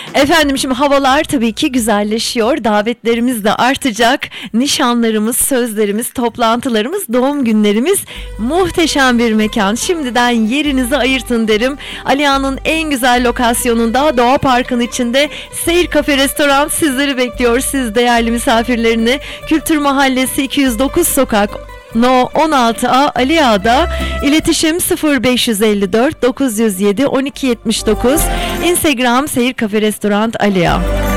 Efendim şimdi havalar tabii ki güzelleşiyor. Davetlerimiz de artacak. Nişanlarımız, sözlerimiz, toplantılarımız, doğum günlerimiz, muhteşem bir mekan. Şimdiden yerinizi ayırtın derim. Aliağa'nın en güzel lokasyonunda, Doğa Park'ın içinde Seyir Kafe Restoran sizleri bekliyor. Siz değerli misafirlerini Kültür Mahallesi 209 sokak No 16A Aliağa'da. İletişim 0554 907 1279. Instagram Seyir Kafe Restoran Aliağa.